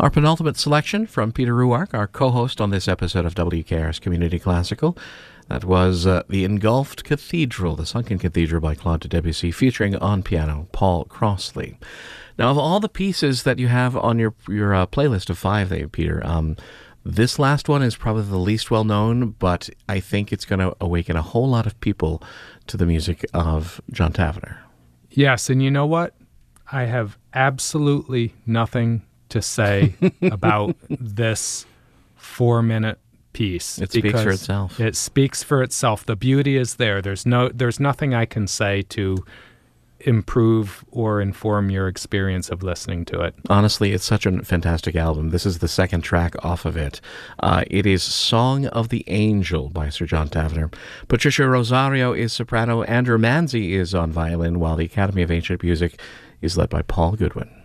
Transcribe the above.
Our penultimate selection from Peter Ruark, our co-host on this episode of WKR's Community Classical. That was The Engulfed Cathedral, The Sunken Cathedral by Claude Debussy, featuring on piano Paul Crossley. Now, of all the pieces that you have on your playlist of 5 there, Peter, this last one is probably the least well-known, but I think it's going to awaken a whole lot of people to the music of John Tavener. Yes, and you know what? I have absolutely nothing to say about this 4-minute piece. It speaks for itself. It speaks for itself. The beauty is there. There's nothing I can say to improve or inform your experience of listening to it. Honestly, it's such a fantastic album. This is the second track off of it. It is Song of the Angel by Sir John Tavener. Patricia Rosario is soprano. Andrew Manzi is on violin, while the Academy of Ancient Music is led by Paul Goodwin.